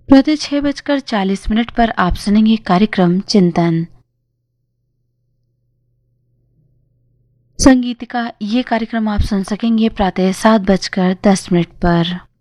प्रातः 6:40 पर आप सुनेंगे कार्यक्रम चिंतन। संगीत का ये कार्यक्रम आप सुन सकेंगे प्रातः 7:10 पर।